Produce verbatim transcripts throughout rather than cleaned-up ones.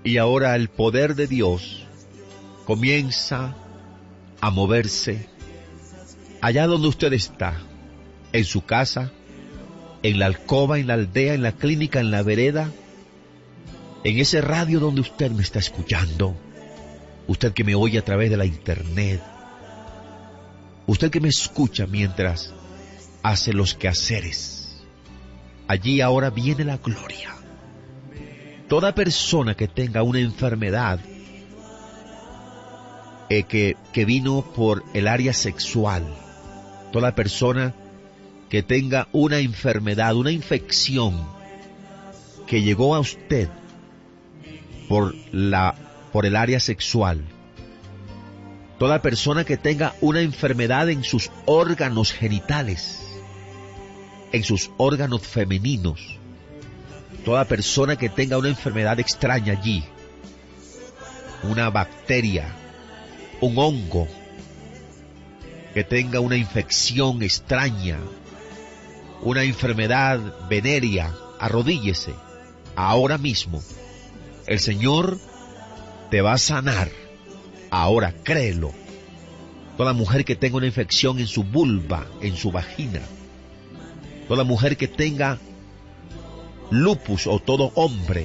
Y ahora el poder de Dios comienza a moverse allá donde usted está, en su casa, en la alcoba, en la aldea, en la clínica, en la vereda, en ese radio donde usted me está escuchando, usted que me oye a través de la internet, usted que me escucha mientras hace los quehaceres. Allí ahora viene la gloria. Toda persona que tenga una enfermedad eh, que, que vino por el área sexual, toda persona que tenga una enfermedad, una infección que llegó a usted por la por el área sexual, toda persona que tenga una enfermedad en sus órganos genitales, en sus órganos femeninos, toda persona que tenga una enfermedad extraña allí, una bacteria, un hongo, que tenga una infección extraña, una enfermedad venérea, arrodíllese. Ahora mismo, el Señor te va a sanar. Ahora, créelo. Toda mujer que tenga una infección en su vulva, en su vagina, toda mujer que tenga lupus, o todo hombre,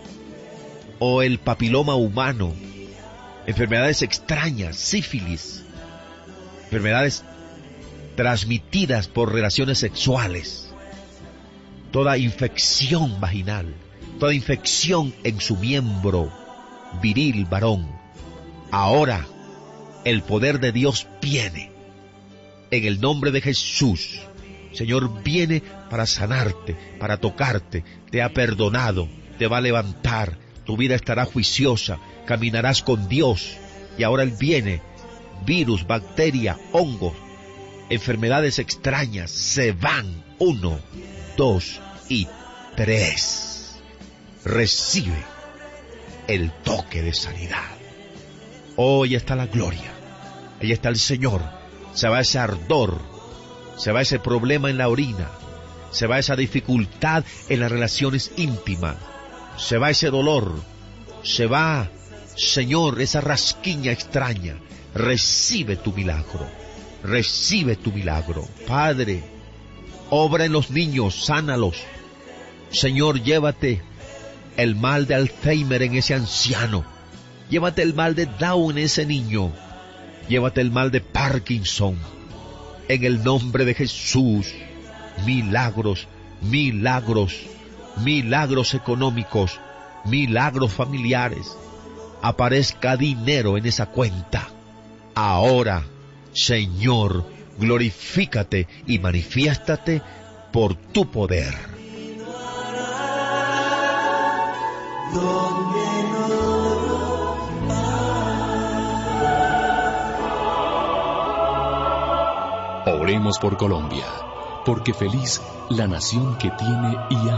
o el papiloma humano, enfermedades extrañas, sífilis, enfermedades transmitidas por relaciones sexuales, toda infección vaginal, toda infección en su miembro viril, varón. Ahora el poder de Dios viene en el nombre de Jesús. Señor, viene para sanarte, para tocarte. Te ha perdonado, te va a levantar, tu vida estará juiciosa, caminarás con Dios. Y ahora Él viene. Virus, bacteria, hongos, enfermedades extrañas se van. Uno, dos y tres. Recibe el toque de sanidad. Hoy está la gloria. Ahí está el Señor. Se va ese ardor, se va ese problema en la orina, se va esa dificultad en las relaciones íntimas, se va ese dolor, se va, Señor, esa rasquiña extraña. Recibe tu milagro, recibe tu milagro. Padre, obra en los niños, sánalos. Señor, llévate el mal de Alzheimer en ese anciano, llévate el mal de Down en ese niño, llévate el mal de Parkinson. En el nombre de Jesús, milagros, milagros, milagros económicos, milagros familiares. Aparezca dinero en esa cuenta. Ahora, Señor, glorifícate y manifiéstate por tu poder. Oremos por Colombia, porque feliz la nación que tiene y ama